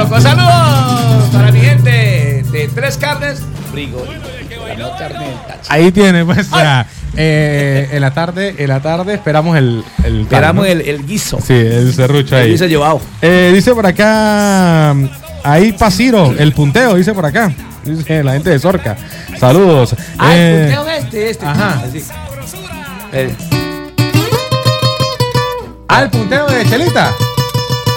loco. Saludos para mi gente de Tres Carnes. Frigorífico. No carne del Táchira. Ahí tiene, pues, ya. En la tarde esperamos Esperamos el guiso. Sí, el serrucho ahí. El guiso llevado. Dice por acá, ahí Pasiro, el punteo, dice por acá. Dice la gente de Zorca. Saludos. El punteo este. Ajá. Así. El punteo de Chelita.